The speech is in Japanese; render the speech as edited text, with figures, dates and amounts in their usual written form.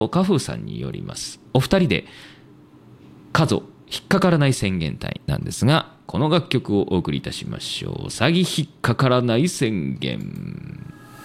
花風さんによります。お二人でカゾ引っかからない宣言隊なんですが、この楽曲をお送りいたしましょう。詐欺引っかからない宣言。